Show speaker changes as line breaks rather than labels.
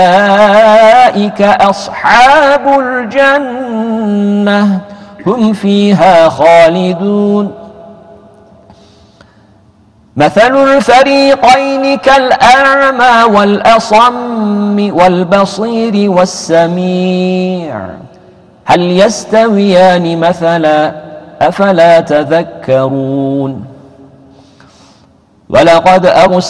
أولئك أصحاب الجنة هم فيها خالدون. مثل الفريقين كالأعمى والأصم والبصير والسميع هل يستويان مثلا أفلا تذكرون. ولقد أرسلنا